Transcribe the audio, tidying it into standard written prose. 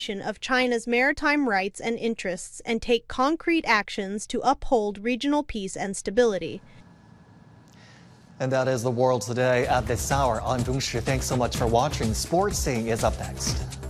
of China's maritime rights and interests and take concrete actions to uphold regional peace and stability. And that is the world today at this hour. I'm Dong Shi. Thanks so much for watching. Sports Scene is up next.